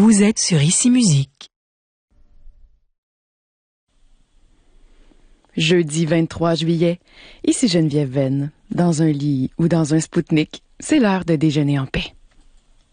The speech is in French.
Vous êtes sur Ici Musique. Jeudi 23 juillet, ici Geneviève Venn. Dans un lit ou dans un Spoutnik, c'est l'heure de déjeuner en paix.